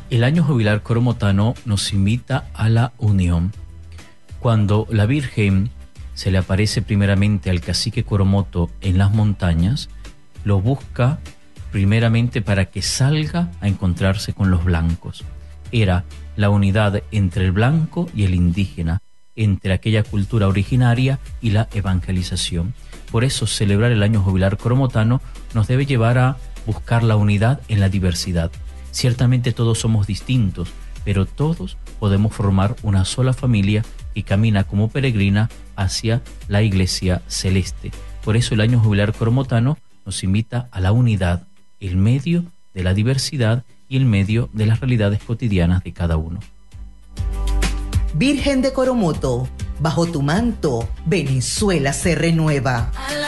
El año jubilar coromotano nos invita a la unión. Cuando la Virgen se le aparece primeramente al cacique Coromoto en las montañas, lo busca primeramente para que salga a encontrarse con los blancos. Era la unidad entre el blanco y el indígena, entre aquella cultura originaria y la evangelización. Por eso celebrar el año jubilar coromotano nos debe llevar a buscar la unidad en la diversidad. Ciertamente todos somos distintos, pero todos podemos formar una sola familia que camina como peregrina hacia la iglesia celeste. Por eso el año jubilar coromotano nos invita a la unidad, el medio de la diversidad y el medio de las realidades cotidianas de cada uno. Virgen de Coromoto, bajo tu manto, Venezuela se renueva.